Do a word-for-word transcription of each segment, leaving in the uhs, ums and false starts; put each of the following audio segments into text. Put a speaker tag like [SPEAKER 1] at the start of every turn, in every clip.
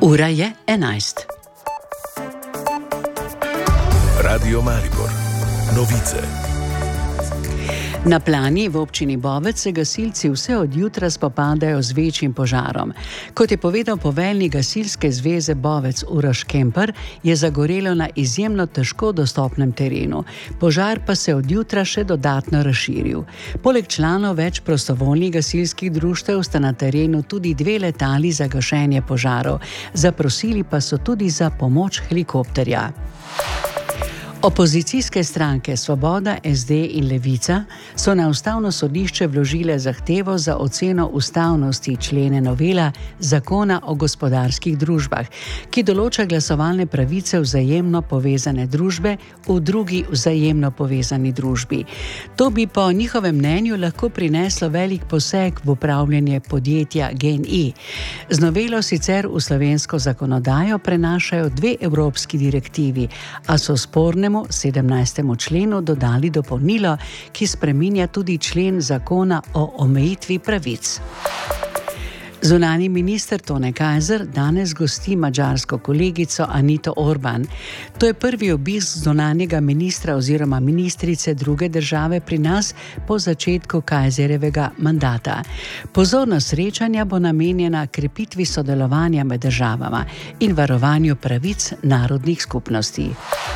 [SPEAKER 1] Ura je enajst.
[SPEAKER 2] Radio Maribor. Novice.
[SPEAKER 1] Na Plani v občini Bovec se gasilci vse od jutra spopadajo z večjim požarom. Kot je povedal poveljnik Gasilske zveze Bovec Uroš Kemper, je zagorelo na izjemno težko dostopnem terenu. Požar pa se od jutra še dodatno razširil. Poleg članov več prostovoljnih gasilskih društev sta na terenu tudi dve letali za gašenje požarov. Zaprosili pa so tudi za pomoč helikopterja. Opozicijske stranke Svoboda, es de in Levica so na ustavno sodišče vložile zahtevo za oceno ustavnosti člene novela zakona o gospodarskih družbah, ki določa glasovalne pravice vzajemno povezane družbe v drugi vzajemno povezani družbi. To bi po njihovem mnenju lahko prineslo velik poseg v upravljanje podjetja GEN-I. Z novelo sicer v slovensko zakonodajo prenašajo dve evropski direktivi, a so sporne sedemnajstemu členu dodali dopolnilo, ki spreminja tudi člen zakona o omejitvi pravic. Zunanji minister Tone Kajzer danes gosti madžarsko kolegico Anito Orban. To je prvi obisk zunanjega ministra oziroma ministrice druge države pri nas po začetku Kajzerjevega mandata. Pozornost srečanja bo namenjena krepitvi sodelovanja med državama in varovanju pravic narodnih skupnosti.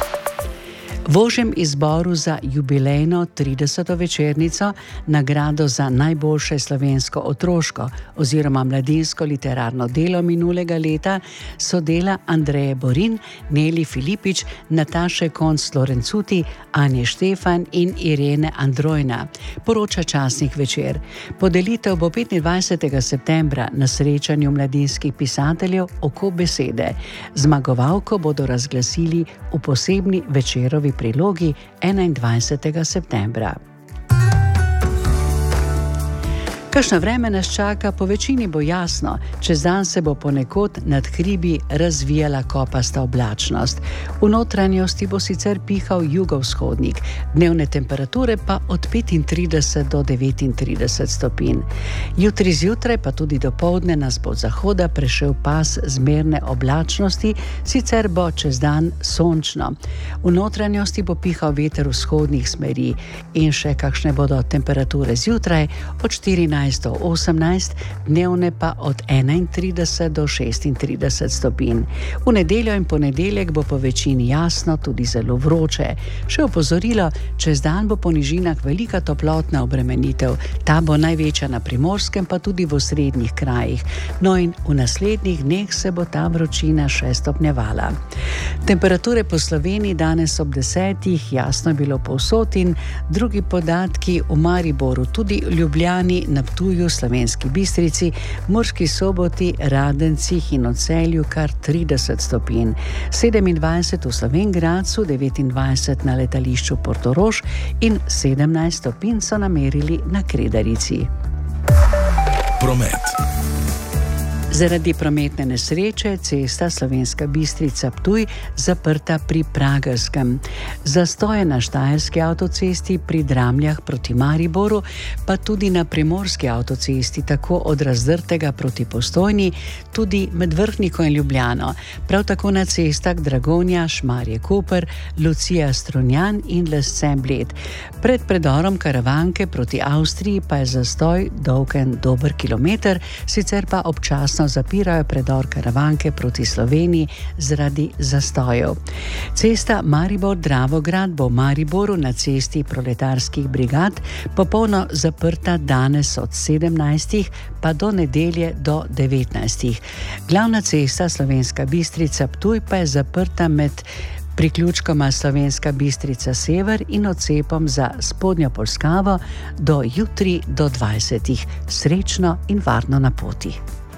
[SPEAKER 1] V ožjem izboru za jubilejno trideseto večernico, nagrado za najboljše slovensko otroško oziroma mladinsko literarno delo minulega leta, so dela Andreje Borin, Neli Filipič, Nataše Konc-Lorencuti, Anje Štefan in Irene Androjna, poroča časnik Večer. Podelitev bo petindvajsetega septembra na srečanju mladinskih pisateljev Oko besede. Zmagovalko bodo razglasili v posebni Večerovi prilogi enaindvajsetega septembra. Kakšno vreme nas čaka, po večini bo jasno, čez dan se bo ponekod nad hribi razvijala kopasta oblačnost. V notranjosti bo sicer pihal jugovzhodnik, dnevne temperature pa od petintrideset do devetintrideset stopinj. Jutri zjutraj pa tudi dopoldne nas bo od zahoda prešel pas zmerne oblačnosti, sicer bo čez dan sončno. V notranjosti bo pihal veter vzhodnih smeri in še kakšne bodo temperature zjutraj od štirinajst do osemnajst, dnevne pa od enaintrideset do šestintrideset stopinj. V nedeljo in ponedeljek bo po večini jasno, tudi zelo vroče. Še opozorilo, čez dan bo po nižinah velika toplotna obremenitev. Ta bo največja na Primorskem, pa tudi v osrednjih krajih. No in v naslednjih dneh se bo ta vročina še stopnjevala. Temperature po Sloveniji danes ob desetih, jasno je bilo povsod in drugi podatki v Mariboru, tudi v Ljubljani, na Ptuju, Slovenski Bistrici, Murski Soboti, Radencih in v Celju kar trideset stopinj. sedemindvajset v Slovenj Gradcu, devetindvajset na letališču Portorož in sedemnajst stopinj so namerili na Kredarici.
[SPEAKER 2] Promet.
[SPEAKER 1] Zaradi prometne nesreče cesta Slovenska Bistrica-Ptuj zaprta pri Pragerskem. Zastoje na štajerski avtocesti pri Dramljah proti Mariboru, pa tudi na primorski avtocesti, tako od Razdrtega proti Postojni, tudi med Vrhniko in Ljubljano. Prav tako na cestah Dragonja, Šmarje-Koper, Lucija-Strunjan in Lesce-Bled. Pred predorom Karavanke proti Avstriji pa je zastoj dolgen dober kilometer, sicer pa občasno zapirajo predor Karavanke proti Sloveniji zaradi zastojev. Cesta Maribor-Dravograd bo v Mariboru na cesti proletarskih brigad popolno zaprta danes od sedemnajstih pa do nedelje do devetnajstih. Glavna cesta Slovenska Bistrica-Ptuj pa je zaprta med priključkoma Slovenska Bistrica Sever in odcepom za spodnjo Polskavo do jutri do dvajsetih. Srečno in varno na poti.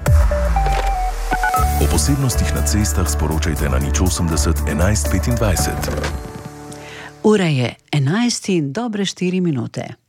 [SPEAKER 2] O posebnostih na cestah sporočajte na nič osemdeset enajst petindvajset.
[SPEAKER 1] Ura je enajst in dobre štiri minute.